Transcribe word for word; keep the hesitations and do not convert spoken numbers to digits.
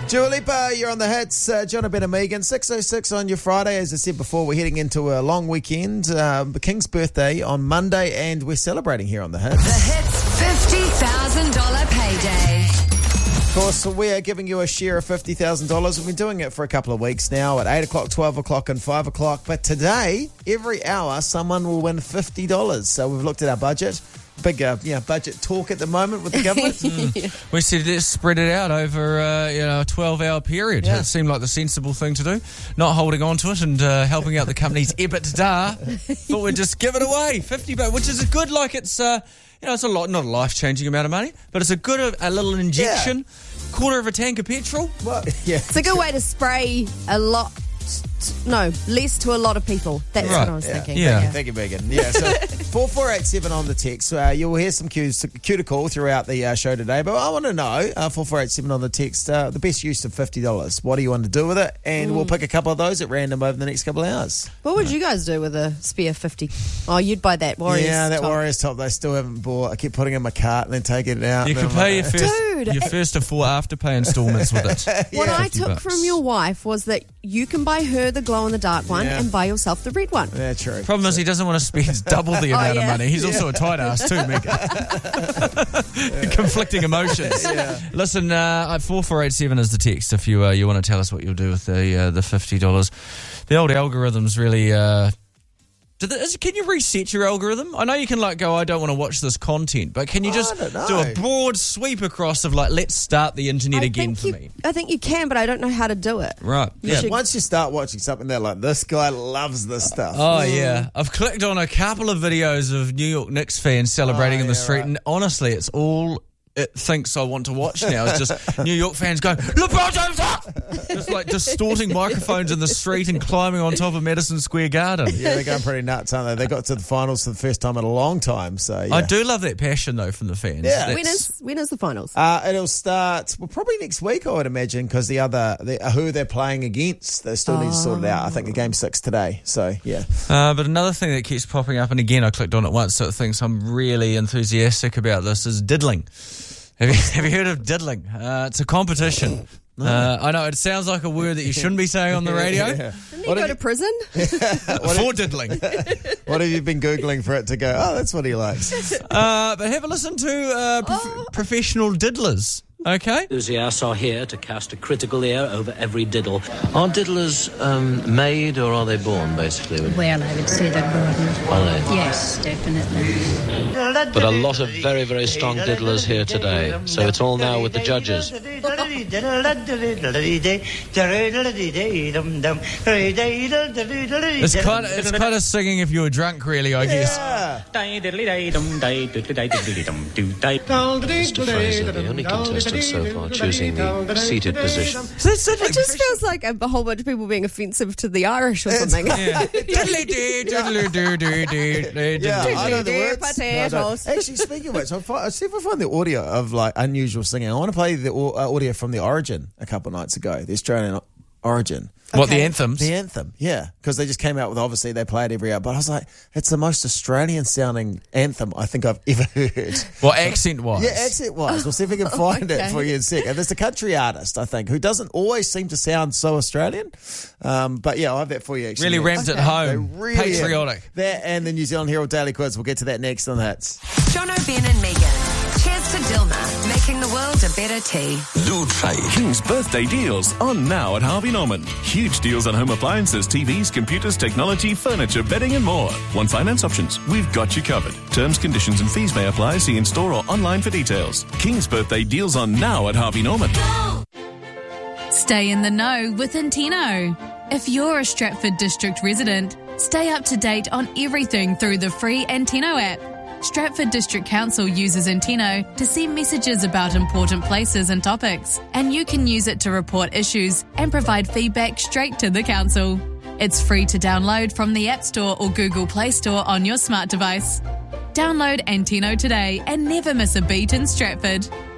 Dua Lipa, you're on the hits. Uh, John Ben and Megan, six oh six on your Friday. As I said before, we're heading into a long weekend. Uh, King's birthday on Monday, and we're celebrating here on the hits. The Hits fifty thousand dollars payday. Of course, we are giving you a share of fifty thousand dollars. We've been doing it for a couple of weeks now at eight o'clock, twelve o'clock and five o'clock. But today, every hour, someone will win fifty dollars. So we've looked at our budget. Big uh, yeah, budget talk at the moment with the government. mm. We said let's spread it out over uh, you know a twelve-hour period. Yeah. It seemed like the sensible thing to do. Not holding on to it and uh, helping out the company's EBITDA. Thought we'd just give it away, fifty bucks, which is a good, like it's uh, you know it's a lot, not a life-changing amount of money, but it's a good a, a little injection, yeah. Quarter of a tank of petrol. Well, yeah, it's a good way to spray a lot. No, less to a lot of people. That's right. what I was yeah. thinking. Yeah. yeah. Thank you, Megan. Yeah, so four four eight seven on the text. Uh, you'll hear some cues, cue to call throughout the uh, show today. But I want to know, uh, four four eight seven on the text, uh, the best use of fifty dollars. What do you want to do with it? And mm. we'll pick a couple of those at random over the next couple of hours. What would you guys do with a spare fifty? Oh, you'd buy that Warriors Yeah, that top. Warriors top they still haven't bought. I keep putting it in my cart and then taking it out. You could pay like, your first, Dude, your it- first of four afterpay installments with it. What Yeah. I fifty took bucks. from your wife was that you can buy her the glow-in-the-dark one Yeah. and buy yourself the red one. Yeah, true. Problem is, he doesn't want to spend double the amount yeah. of money. He's also a tight ass too, Megan. Conflicting emotions. Yeah. Listen, uh, four four eight seven is the text if you uh, you want to tell us what you'll do with the uh, the fifty dollars. The old algorithms really. Uh, do the, is, can you reset your algorithm? I know you can like go, I don't want to watch this content, but can you I just don't know. do a broad sweep across of like, let's start the internet I again think for you, me? I think you can, but I don't know how to do it. Right. You Yeah. should- Once you start watching something, they're like, this guy loves this stuff. Oh, yeah. I've clicked on a couple of videos of New York Knicks fans celebrating Oh, in the yeah, street, right. and honestly, it's all it thinks I want to watch now. It's just New York fans going, LeBron James up! Just like distorting microphones in the street and climbing on top of Madison Square Garden. Yeah, they're going pretty nuts, aren't they? They got to the finals for the first time in a long time. So yeah. I do love that passion, though, from the fans. Yeah. That's- When is when is the finals? Uh, it'll start, well, probably next week, I would imagine, because the other, the, uh, who they're playing against, they still need to sort it out. I think the game six today. So, yeah. Uh, but another thing that keeps popping up, and again, I clicked on it once, so it thinks I'm really enthusiastic about this, is diddling. Have you, have you heard of diddling? Uh, it's a competition. Uh, I know it sounds like a word that you shouldn't be saying on the radio. Yeah. Didn't he What go have to you- prison? For diddling. What have you been Googling for it to go, oh, that's what he likes? Uh, but have a listen to uh, prof- Oh. professional diddlers, okay? Enthusiasts are here to cast a critical ear over every diddle. Are diddlers um, made or are they born, basically? Well, I would say they're born. Are they? Yes, definitely. But a lot of very, very strong diddlers here today. So it's all now with the judges. It's kind of it's kind of singing if you were drunk, really, I guess. Yeah. Mister Fraser, the only contestant so far choosing the seated position. So it's like, It just feels like a whole bunch of people being offensive to the Irish or something. yeah. Diddly-dee, diddly-doo-doo-doo-doo. Yeah, I know the Dear words. No, I don't. potatoes. Actually, speaking of which, I'll fi- see if I find the audio of like unusual singing. I want to play the au- uh, audio from the Origin a couple of nights ago, the Australian Origin. What, the Okay. anthems? The anthem, yeah, because they just came out with, obviously they play it every hour, but I was like, it's the most Australian sounding anthem I think I've ever heard. Well, accent-wise. Yeah, accent wise. We'll see if we can find it Okay. for you in a sec. And there's a country artist, I think, who doesn't always seem to sound so Australian. Um, but yeah, I'll have that for you actually. Really next. rammed it Okay. home. They really Patriotic. have. That and the New Zealand Herald Daily Quiz. We'll get to that next on the Hits. John O'Ben and Megan. Cheers to Dilma, making the world a better tea. Loot Trade. King's birthday deals on now at Harvey Norman. Huge deals on home appliances, T Vs, computers, technology, furniture, bedding and more. Want finance options? We've got you covered. Terms, conditions and fees may apply. See in store or online for details. King's birthday deals on now at Harvey Norman. Stay in the know with Intino. If you're a Stratford District resident, stay up to date on everything through the free Intino app. Stratford District Council uses Intino to send messages about important places and topics, and you can use it to report issues and provide feedback straight to the council. It's free to download from the App Store or Google Play Store on your smart device. Download Intino today and never miss a beat in Stratford.